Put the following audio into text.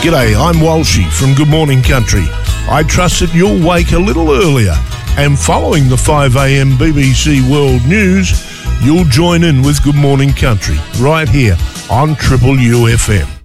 G'day, I'm Walshy from Good Morning Country. I trust that you'll wake a little earlier, and following the 5am BBC World News, you'll join in with Good Morning Country right here on Triple UFM.